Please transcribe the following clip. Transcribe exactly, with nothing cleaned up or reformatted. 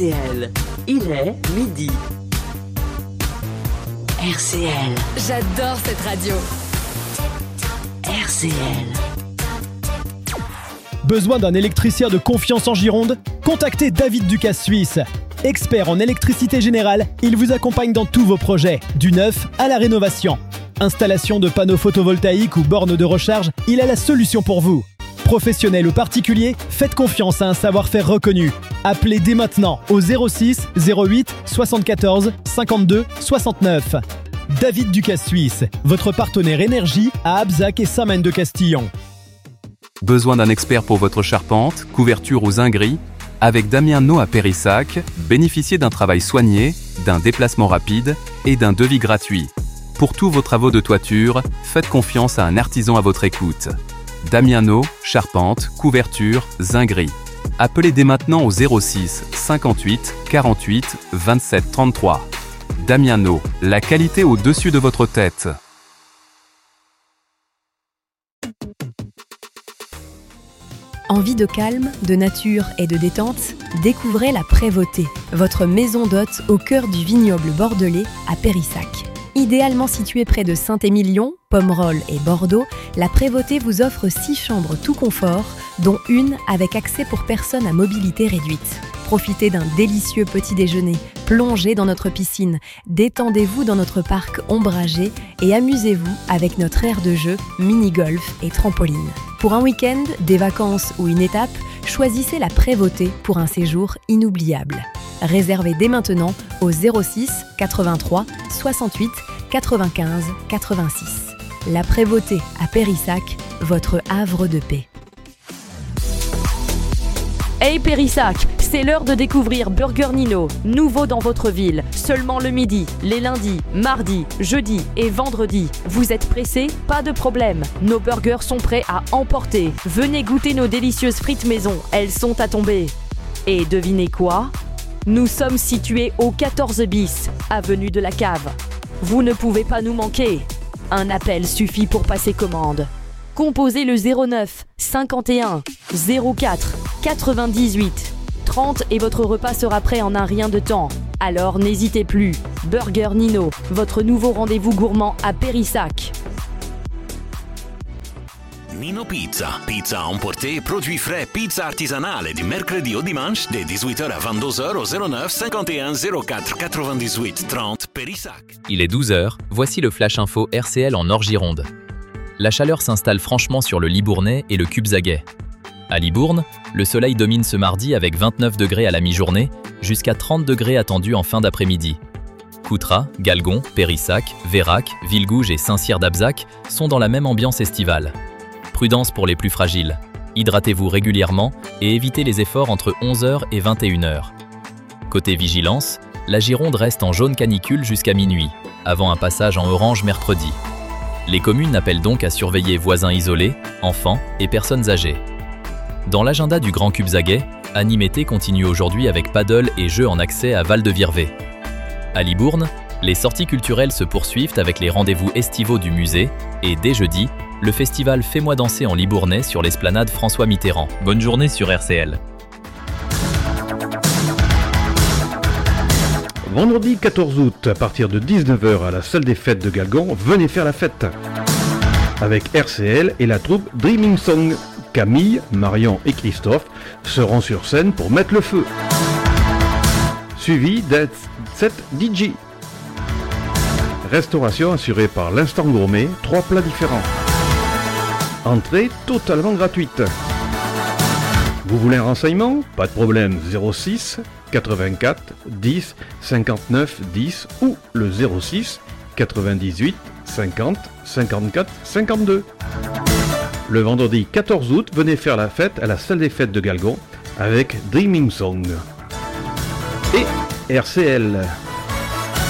C L. Il est midi. R C L. J'adore cette radio. R C L. Besoin d'un électricien de confiance en Gironde ? Contactez David Ducasse Suisse. Expert en électricité générale, il vous accompagne dans tous vos projets, du neuf à la rénovation. Installation de panneaux photovoltaïques ou bornes de recharge, il a la solution pour vous. Professionnel ou particulier, faites confiance à un savoir-faire reconnu. Appelez dès maintenant au zéro six zéro huit soixante-quatorze cinquante-deux soixante-neuf. David Ducasse Suisse, votre partenaire énergie à Abzac et Saint-Maine-de-Castillon. Besoin d'un expert pour votre charpente, couverture ou zinguerie ? Avec Damien No à Périssac, bénéficiez d'un travail soigné, d'un déplacement rapide et d'un devis gratuit. Pour tous vos travaux de toiture, faites confiance à un artisan à votre écoute. Damien No, charpente, couverture, zinguerie. Appelez dès maintenant au zéro six cinquante-huit quarante-huit vingt-sept trente-trois. Damien No, la qualité au-dessus de votre tête. Envie de calme, de nature et de détente ? Découvrez la Prévôté, votre maison d'hôte au cœur du vignoble bordelais à Périssac. Idéalement située près de Saint-Émilion, Pomerol et Bordeaux, la Prévôté vous offre six chambres tout confort, dont une avec accès pour personnes à mobilité réduite. Profitez d'un délicieux petit déjeuner, plongez dans notre piscine, détendez-vous dans notre parc ombragé et amusez-vous avec notre aire de jeu, mini-golf et trampoline. Pour un week-end, des vacances ou une étape, choisissez la Prévôté pour un séjour inoubliable. Réservez dès maintenant au zéro six quatre-vingt-trois soixante-huit quatre-vingt-quinze quatre-vingt-six. La Prévôté à Périssac, votre havre de paix. Hey Périssac, c'est l'heure de découvrir Burger Nino, nouveau dans votre ville, seulement le midi, les lundis, mardis, jeudis et vendredis. Vous êtes pressés ? Pas de problème, nos burgers sont prêts à emporter. Venez goûter nos délicieuses frites maison, elles sont à tomber. Et devinez quoi ? Nous sommes situés au quatorze bis, avenue de la Cave. Vous ne pouvez pas nous manquer. Un appel suffit pour passer commande. Composez le zéro neuf cinquante et un zéro quatre quatre-vingt-dix-huit trente et votre repas sera prêt en un rien de temps. Alors n'hésitez plus. Burger Nino, votre nouveau rendez-vous gourmand à Périssac. Nino Pizza, pizza à emporter, produits frais, pizza artisanale du mercredi au dimanche de dix-huit heures à vingt-deux heures au zéro neuf cinquante et un zéro quatre quatre-vingt-dix-huit trente Périssac. Il est douze heures, voici le Flash Info R C L en Nord-Gironde. La chaleur s'installe franchement sur le Libournais et le Cubzaguais. À Libourne, le soleil domine ce mardi avec vingt-neuf degrés à la mi-journée, jusqu'à trente degrés attendus en fin d'après-midi. Coutras, Galgon, Périssac, Vérac, Villegouge et Saint-Cyr-d'Abzac sont dans la même ambiance estivale. Prudence pour les plus fragiles. Hydratez-vous régulièrement et évitez les efforts entre onze heures et vingt et une heures. Côté vigilance, la Gironde reste en jaune canicule jusqu'à minuit, avant un passage en orange mercredi. Les communes appellent donc à surveiller voisins isolés, enfants et personnes âgées. Dans l'agenda du Grand Cubzaguais, Animété continue aujourd'hui avec paddle et jeux en accès à Val-de-Virvé. À Libourne, les sorties culturelles se poursuivent avec les rendez-vous estivaux du musée et dès jeudi, le festival Fais-moi danser en Libournais sur l'esplanade François Mitterrand. Bonne journée sur R C L. Vendredi quatorze août, à partir de dix-neuf heures à la salle des fêtes de Galgon, venez faire la fête. Avec R C L et la troupe Dreaming Song. Camille, Marion et Christophe seront sur scène pour mettre le feu. Suivi d'un set D J. Restauration assurée par l'Instant Gourmet, trois plats différents. Entrée totalement gratuite. Vous voulez un renseignement ? Pas de problème, zéro six quatre-vingt-quatre dix cinquante-neuf dix ou le zéro six quatre-vingt-dix-huit cinquante cinquante-quatre cinquante-deux. Le vendredi quatorze août, venez faire la fête à la salle des fêtes de Galgon avec Dreaming Song. Et R C L.